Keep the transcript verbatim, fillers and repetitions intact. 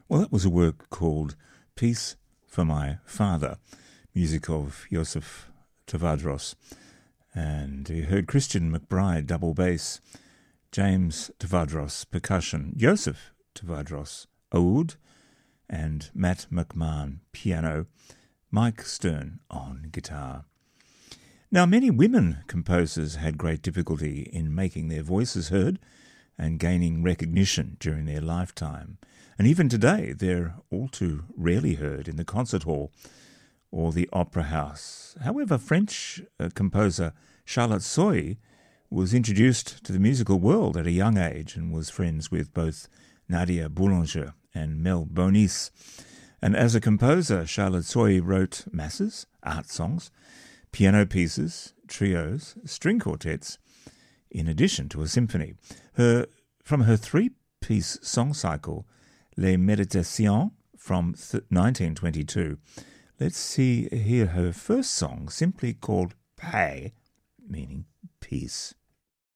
Well, that was a work called Peace for My Father, music of Joseph Tavadros. And you heard Christian McBride, double bass, James Tavadros, percussion, Joseph Tavadros, oud, and Matt McMahon, piano, Mike Stern on guitar. Now, many women composers had great difficulty in making their voices heard and gaining recognition during their lifetime. And even today, they're all too rarely heard in the concert hall or the opera house. However, French uh, composer Charlotte Soy was introduced to the musical world at a young age and was friends with both Nadia Boulanger and Mel Bonis. And as a composer, Charlotte Soy wrote masses, art songs, piano pieces, trios, string quartets, in addition to a symphony. Her From her three-piece song cycle, Les Méditations, from th- nineteen twenty-two, let's see hear her first song, simply called Paix, meaning peace.